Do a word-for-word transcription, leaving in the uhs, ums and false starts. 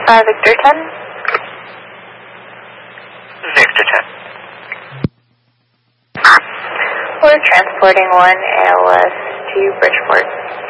Uh, Victor ten? Victor ten. We're transporting one A L S to Bridgeport.